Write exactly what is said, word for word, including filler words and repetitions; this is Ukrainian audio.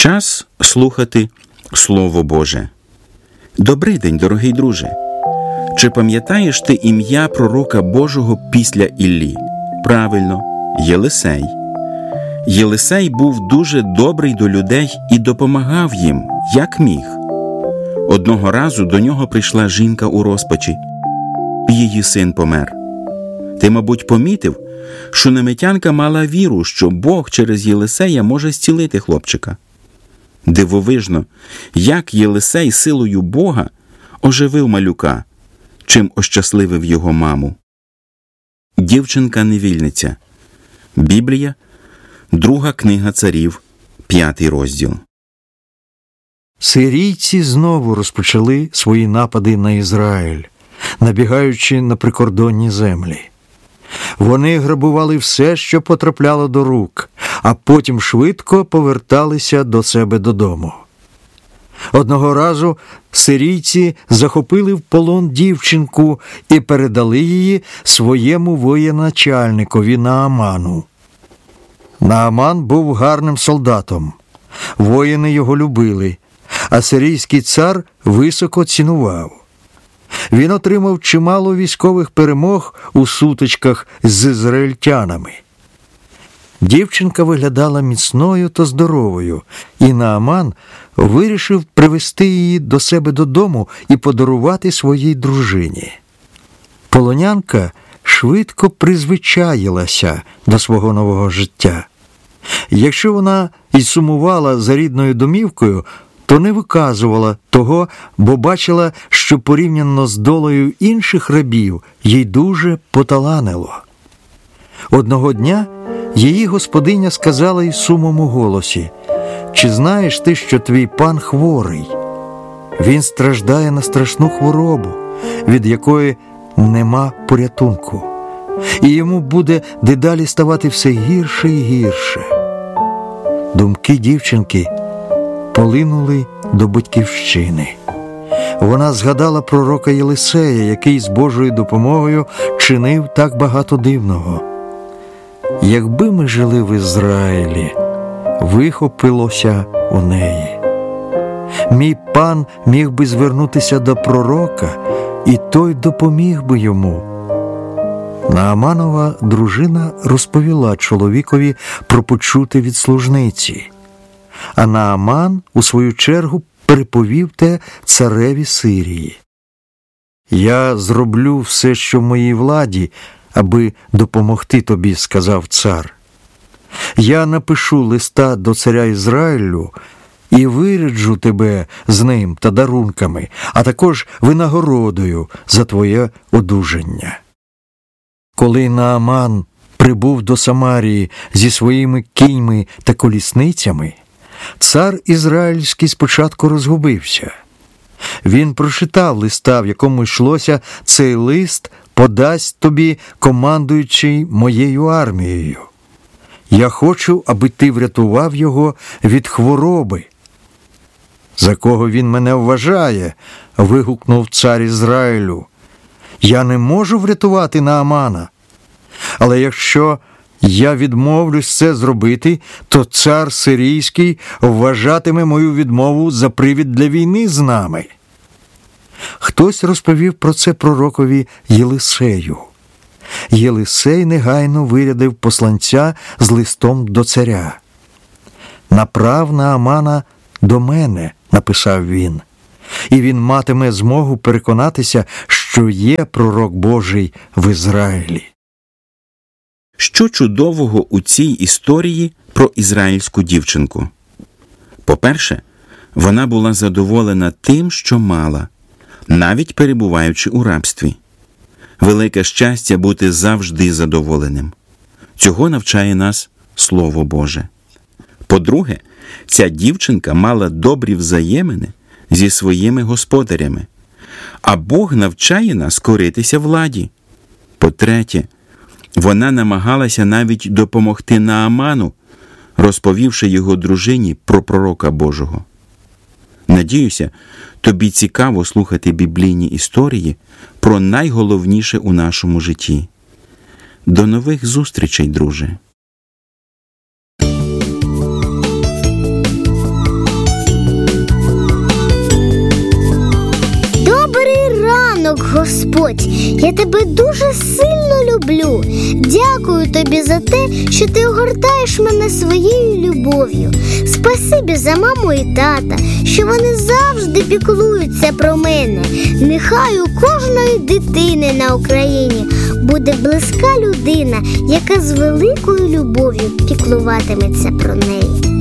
Час слухати Слово Боже. Добрий день, дорогий друже! Чи пам'ятаєш ти ім'я пророка Божого після Іллі? Правильно, Єлисей. Єлисей був дуже добрий до людей і допомагав їм, як міг. Одного разу до нього прийшла жінка у розпачі. Її син помер. Ти, мабуть, помітив, що намитянка мала віру, що Бог через Єлисея може зцілити хлопчика. Дивовижно, як Єлисей силою Бога оживив малюка, чим ощасливив його маму. Дівчинка-невільниця. Біблія, друга книга царів, п'ятий розділ. Сирійці знову розпочали свої напади на Ізраїль, набігаючи на прикордонні землі. Вони грабували все, що потрапляло до рук, а потім швидко поверталися до себе додому. Одного разу сирійці захопили в полон дівчинку і передали її своєму воєначальникові Нааману. Нааман був гарним солдатом. Воїни його любили, а сирійський цар високо цінував. Він отримав чимало військових перемог у сутичках з ізраїльтянами. Дівчинка виглядала міцною та здоровою, і Нааман вирішив привезти її до себе додому і подарувати своїй дружині. Полонянка швидко призвичаїлася до свого нового життя. Якщо вона і сумувала за рідною домівкою, то не виказувала того, бо бачила, що порівняно з долею інших рабів їй дуже поталанило. Одного дня її господиня сказала із сумом у голосі: «Чи знаєш ти, що твій пан хворий? Він страждає на страшну хворобу, від якої нема порятунку, і йому буде дедалі ставати все гірше і гірше». Думки дівчинки полинули до батьківщини. Вона згадала пророка Єлисея, який з Божою допомогою чинив так багато дивного. «Якби ми жили в Ізраїлі», вихопилося у неї. «Мій пан міг би звернутися до пророка, і той допоміг би йому». Нааманова дружина розповіла чоловікові про почуте від служниці. А Нааман, у свою чергу, переповів те цареві Сирії. «Я зроблю все, що в моїй владі, аби допомогти тобі», – сказав цар. «Я напишу листа до царя Ізраїлю і виряджу тебе з ним та дарунками, а також винагородою за твоє одужання». Коли Нааман прибув до Самарії зі своїми кіньми та колісницями, цар ізраїльський спочатку розгубився. Він прочитав листа, в якому йшлося: «Цей лист подасть тобі командуючий моєю армією. Я хочу, аби ти врятував його від хвороби». «За кого він мене вважає?» – вигукнув цар Ізраїлю. «Я не можу врятувати Наамана. Але якщо я відмовлюсь це зробити, то цар сирійський вважатиме мою відмову за привід для війни з нами». Хтось розповів про це пророкові Єлисею. Єлисей негайно вирядив посланця з листом до царя. «Направ Наамана до мене», – написав він, «і він матиме змогу переконатися, що є пророк Божий в Ізраїлі». Що чудового у цій історії про ізраїльську дівчинку? По-перше, вона була задоволена тим, що мала, навіть перебуваючи у рабстві. Велике щастя бути завжди задоволеним. Цього навчає нас Слово Боже. По-друге, ця дівчинка мала добрі взаємини зі своїми господарями, а Бог навчає нас коритися владі. По-третє, вона намагалася навіть допомогти Нааману, розповівши його дружині про пророка Божого. Надіюся, тобі цікаво слухати біблійні історії про найголовніше у нашому житті. До нових зустрічей, друже! Господь, я тебе дуже сильно люблю. Дякую тобі за те, що ти огортаєш мене своєю любов'ю. Спасибі за маму і тата, що вони завжди піклуються про мене. Нехай у кожної дитини на Україні буде близька людина, яка з великою любов'ю піклуватиметься про неї.